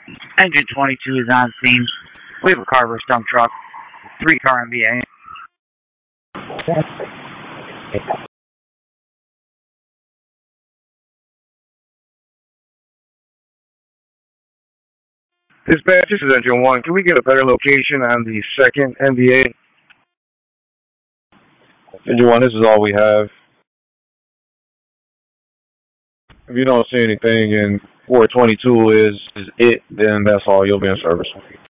Engine 22 is on scene. We have a Carver's dump truck, 3-car MBA. Dispatch, this is Engine 1. Can we get a better location on the second MBA? Engine 1, this is all we have. If you don't see anything and 422 is it, then that's all. You'll be in service.